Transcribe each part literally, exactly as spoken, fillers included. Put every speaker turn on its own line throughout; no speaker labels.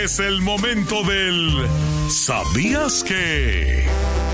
Es el momento del ¿Sabías qué?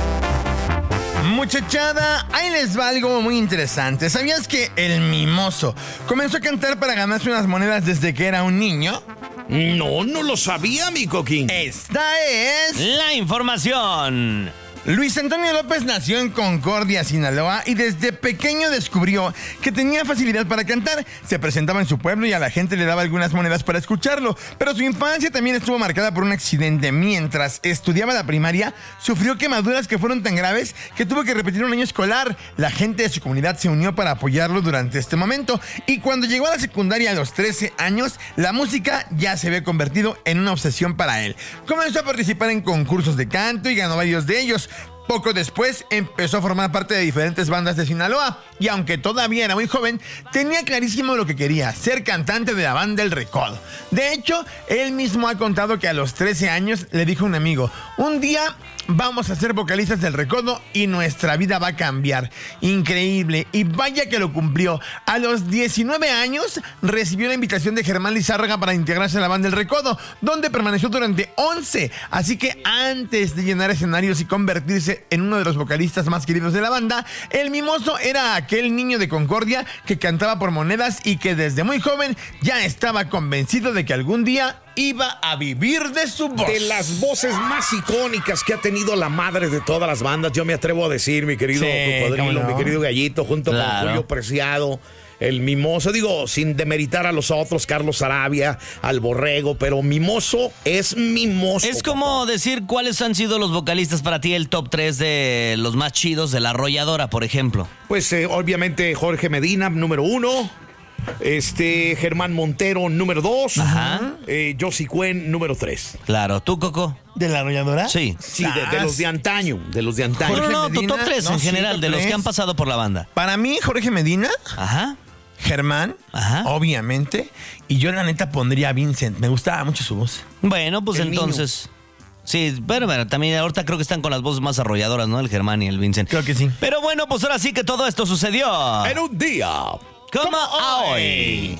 Muchachada, ahí les va algo muy interesante. ¿Sabías que el mimoso comenzó a cantar para ganarse unas monedas desde que era un niño?
No, no lo sabía, mi Coquín.
Esta es
la información.
Luis Antonio López nació en Concordia, Sinaloa, y desde pequeño descubrió que tenía facilidad para cantar. Se presentaba en su pueblo y a la gente le daba algunas monedas para escucharlo, pero su infancia también estuvo marcada por un accidente. Mientras estudiaba la primaria, sufrió quemaduras que fueron tan graves que tuvo que repetir un año escolar. La gente de su comunidad se unió para apoyarlo durante este momento, y cuando llegó a la secundaria a los trece años, la música ya se había convertido en una obsesión para él. Comenzó a participar en concursos de canto y ganó varios de ellos. Poco después empezó a formar parte de diferentes bandas de Sinaloa, y aunque todavía era muy joven, tenía clarísimo lo que quería: ser cantante de la banda El Recodo. De hecho, él mismo ha contado que a los trece años le dijo a un amigo: un día vamos a ser vocalistas del Recodo y nuestra vida va a cambiar. Increíble, y vaya que lo cumplió. A los diecinueve años recibió la invitación de Germán Lizárraga para integrarse a la banda El Recodo, donde permaneció durante once. Así que antes de llenar escenarios y convertirse en uno de los vocalistas más queridos de la banda, el mimoso era aquel niño de Concordia que cantaba por monedas y que desde muy joven ya estaba convencido de que algún día iba a vivir de su voz.
De las voces más icónicas que ha tenido la madre de todas las bandas, yo me atrevo a decir, mi querido
Sí,
Cocodrilo,
no.
mi querido Gallito, junto
Claro.
con Julio Preciado, el mimoso, digo, sin demeritar a los otros, Carlos Arabia, al Borrego, pero mimoso es mimoso.
Es como decir cuáles han sido los vocalistas para ti, el top tres de los más chidos de La Arrolladora, por ejemplo.
Pues eh, obviamente Jorge Medina, número uno. Este, Germán Montero, número dos.
Ajá.
Eh, Josie Cuen, número tres.
Claro, ¿tú, Coco?
¿De La Arrolladora?
Sí.
Sí, de, de los de antaño, de los de antaño.
No,
Jorge
no, no, tu
Medina,
top tres
no,
en
sí,
general,
top
de los
tres.
que han pasado por la banda.
Para mí, Jorge Medina,
Ajá.
Germán,
Ajá.
obviamente, y yo la neta pondría a Vincent. Me gustaba mucho su voz.
Bueno, pues
El
entonces... Sí, pero bueno, también ahorita creo que están con las voces más arrolladoras, ¿no? El Germán y el Vincent.
Creo que sí.
Pero bueno, pues ahora sí que todo esto sucedió.
En un día.
Como hoy.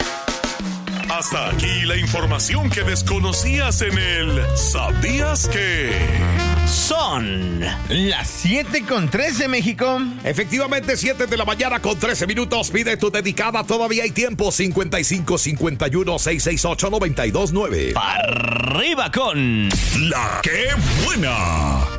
Hasta aquí la información que desconocías en el ¿Sabías qué?
Son...
Las siete con trece, México.
Efectivamente, siete de la mañana con trece minutos. Pide tu dedicada, todavía hay tiempo. cincuenta y cinco, cincuenta y uno, seiscientos sesenta y ocho, noventa y dos nueve.
Arriba con...
La ¡Qué buena!